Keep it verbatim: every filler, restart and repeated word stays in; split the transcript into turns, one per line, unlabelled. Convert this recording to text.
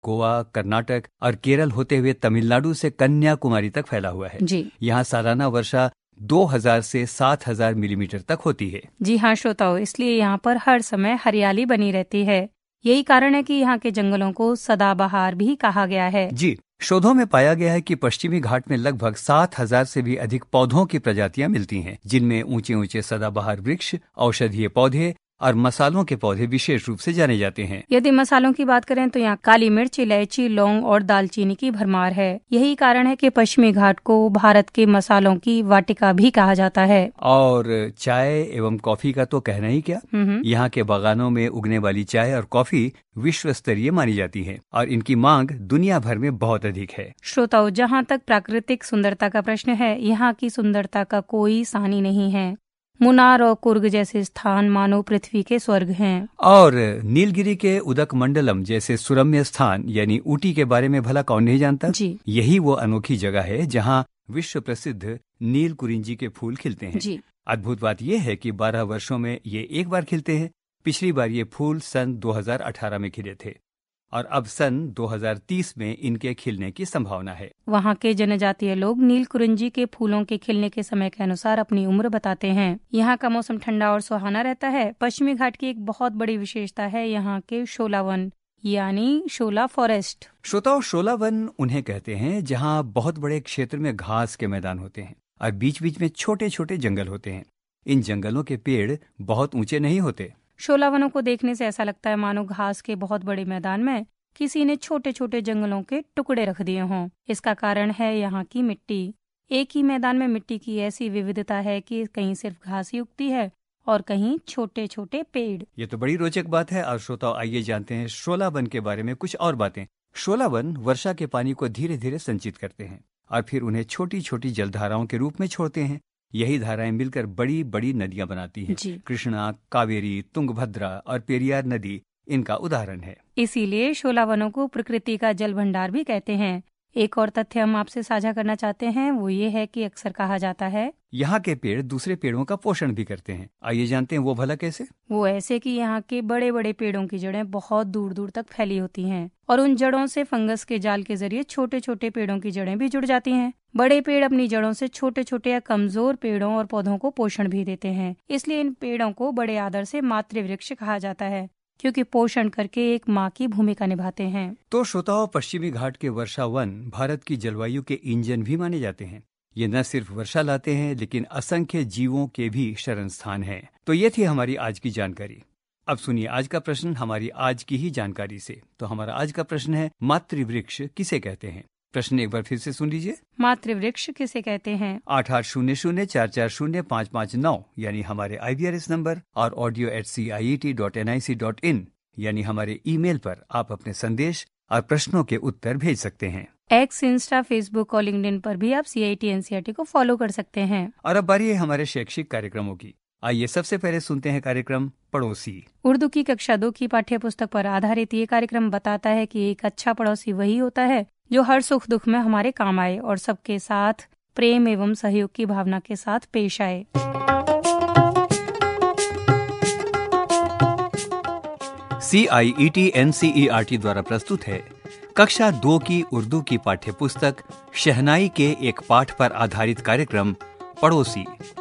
गोवा, कर्नाटक और केरल होते हुए तमिलनाडु से कन्याकुमारी तक फैला हुआ है।
जी
यहाँ सालाना वर्षा दो हज़ार से सात हज़ार मिलीमीटर तक होती है।
जी हाँ श्रोताओ, इसलिए यहाँ पर हर समय हरियाली बनी रहती है। यही कारण है कि यहाँ के जंगलों को सदाबहार भी कहा गया है।
जी, शोधों में पाया गया है कि पश्चिमी घाट में लगभग सात हजार से भी अधिक पौधों की प्रजातियां मिलती हैं, जिनमें ऊंचे ऊंचे सदाबहार वृक्ष, औषधीय पौधे और मसालों के पौधे विशेष रूप से जाने जाते हैं।
यदि मसालों की बात करें तो यहाँ काली मिर्च, इलायची, लौंग और दालचीनी की भरमार है। यही कारण है कि पश्चिमी घाट को भारत के मसालों की वाटिका भी कहा जाता है।
और चाय एवं कॉफी का तो कहना ही क्या। यहाँ के बागानों में उगने वाली चाय और कॉफी विश्व स्तरीय मानी जाती है और इनकी मांग दुनिया भर में बहुत अधिक है।
श्रोताओ, जहाँ तक प्राकृतिक सुंदरता का प्रश्न है, यहाँ की सुंदरता का कोई सानी नहीं है। मुनार और कुर्ग जैसे स्थान मानो पृथ्वी के स्वर्ग हैं। और
नीलगिरी के उदक मंडलम जैसे सुरम्य स्थान यानी ऊटी के बारे में भला कौन नहीं जानता।
जी
यही वो अनोखी जगह है जहाँ विश्व प्रसिद्ध नील कुरिंजी के फूल खिलते हैं।
जी
अद्भुत बात यह है कि बारह वर्षों में ये एक बार खिलते हैं। पिछली बार ये फूल सन दो हज़ार अठारह में खिले थे और अब सन दो हज़ार तीस में इनके खिलने की संभावना है।
वहाँ के जनजातीय लोग नील कुरिंजी के फूलों के खिलने के समय के अनुसार अपनी उम्र बताते हैं। यहाँ का मौसम ठंडा और सुहाना रहता है। पश्चिमी घाट की एक बहुत बड़ी विशेषता है यहाँ के शोला वन यानी शोला फॉरेस्ट।
श्रोताओ, शोला वन उन्हें कहते हैं जहाँ बहुत बड़े क्षेत्र में घास के मैदान होते हैं और बीच बीच में छोटे छोटे जंगल होते हैं। इन जंगलों के पेड़ बहुत ऊंचे नहीं होते।
शोला वनों को देखने से ऐसा लगता है मानो घास के बहुत बड़े मैदान में किसी ने छोटे छोटे जंगलों के टुकड़े रख दिए हों। इसका कारण है यहाँ की मिट्टी। एक ही मैदान में मिट्टी की ऐसी विविधता है कि कहीं सिर्फ घास ही उगती है और कहीं छोटे छोटे पेड़।
ये तो बड़ी रोचक बात है। और श्रोताओ, आइए जानते हैं शोला वन के बारे में कुछ और बातें। शोला वन वर्षा के पानी को धीरे धीरे संचित करते हैं और फिर उन्हें छोटी छोटी जलधाराओं के रूप में छोड़ते हैं। यही धाराएं मिलकर बड़ी बड़ी नदियां बनाती हैं। कृष्णा, कावेरी, तुंगभद्रा और पेरियार नदी इनका उदाहरण है।
इसीलिए शोला वनों को प्रकृति का जल भंडार भी कहते हैं। एक और तथ्य हम आपसे साझा करना चाहते हैं, वो ये है कि अक्सर कहा जाता है
यहाँ के पेड़ दूसरे पेड़ों का पोषण भी करते हैं। आइए जानते हैं वो भला कैसे।
वो ऐसे कि यहाँ के बड़े बड़े पेड़ों की जड़ें बहुत दूर दूर तक फैली होती हैं और उन जड़ों से फंगस के जाल के जरिए छोटे छोटे पेड़ों की जड़ें भी जुड़ जाती हैं। बड़े पेड़ अपनी जड़ों से छोटे छोटे या कमजोर पेड़ों और पौधों को पोषण भी देते हैं। इसलिए इन पेड़ों को बड़े आदर से मातृवृक्ष कहा जाता है, क्योंकि पोषण करके एक माँ की भूमिका निभाते हैं।
तो श्रोताओं, पश्चिमी घाट के वर्षा वन भारत की जलवायु के इंजन भी माने जाते हैं। ये न सिर्फ वर्षा लाते हैं लेकिन असंख्य जीवों के भी शरण स्थान है। तो ये थी हमारी आज की जानकारी। अब सुनिए आज का प्रश्न हमारी आज की ही जानकारी से। तो हमारा आज का प्रश्न है, मातृवृक्ष किसे कहते हैं? प्रश्न एक बार फिर से सुन लीजिए।
मातृवृक्ष किसे कहते हैं?
आठ आठ शून्य शून्य चार चार शून्य पाँच पाँच नौ यानी हमारे आई वी आर एस नंबर और audio eight C I E T dot N I C dot in यानी हमारे ईमेल पर आप अपने संदेश और प्रश्नों के उत्तर भेज सकते हैं।
एक्स, इंस्टा, फेसबुक और लिंक्डइन पर भी आप सी I T N C R T को फॉलो कर सकते हैं।
और अब बारी है हमारे शैक्षिक कार्यक्रमों की। आइए सबसे पहले सुनते हैं कार्यक्रम पड़ोसी।
उर्दू की कक्षा दो की पाठ्य पुस्तक पर आधारित ये कार्यक्रम बताता है कि एक अच्छा पड़ोसी वही होता है जो हर सुख दुख में हमारे काम आए और सबके साथ प्रेम एवं सहयोग की भावना के साथ पेश आए।
सी आई E T N C E R T द्वारा प्रस्तुत है कक्षा दो की उर्दू की पाठ्य पुस्तक शहनाई के एक पाठ पर आधारित कार्यक्रम पड़ोसी।